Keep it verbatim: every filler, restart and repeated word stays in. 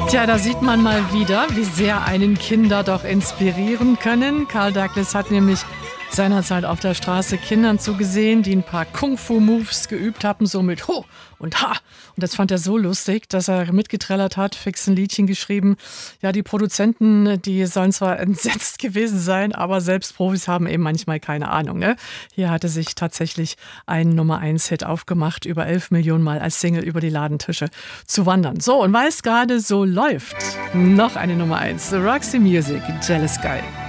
Tja, da sieht man mal wieder, wie sehr einen Kinder doch inspirieren können. Carl Douglas hat nämlich seinerzeit auf der Straße Kindern zugesehen, die ein paar Kung-Fu-Moves geübt haben, so mit Ho und Ha. Und das fand er so lustig, dass er mitgetrellert hat, fix ein Liedchen geschrieben. Ja, die Produzenten, die sollen zwar entsetzt gewesen sein, aber selbst Profis haben eben manchmal keine Ahnung. Ne? Hier hatte sich tatsächlich ein Nummer eins Hit aufgemacht, über elf Millionen Mal als Single über die Ladentische zu wandern. So, und weil es gerade so läuft, noch eine Nummer eins, The Roxy Music, Jealous Guy.